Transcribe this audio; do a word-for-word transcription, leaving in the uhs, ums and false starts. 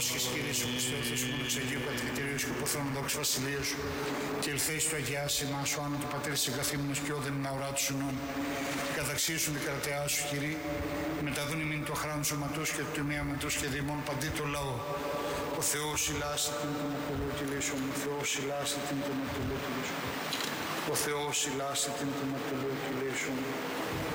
και Κύριε σου Χριστέ, ο Θεός μου εξαγίου κατοικητήριο και υποθρόνου δόξης βασιλείας σου, και ελθέεις του αγιάσιμα σου, άνω του πατέρης εγκαθήμενος και όδεν να ουρά του συνών. Καταξίωσουν την κρατεά σου, Κύριε, μεταδούν ημίν το χράνο σωματούς και του τιμίαματος και δημών παντί το λαό. Ο Θεός ηλάσει την κομματολού και λύσον, ο Θεός ηλάσει την κομματολού και λύσον. Ο Θεός ηλάσει την κομματολού και λύσον.